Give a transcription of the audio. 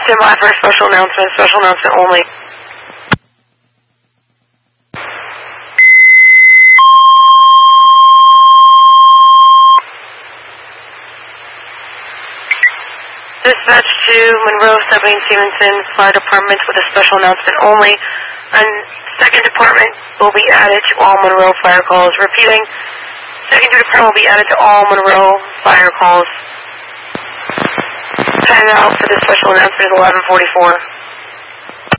Stand by for a special announcement only. Dispatch to Monroe, Subway, Stevenson Fire Department with a special announcement only. And second department will be added to all Monroe fire calls. Repeating, second department will be added to all Monroe fire calls. Time out for the special announcement is 11:44.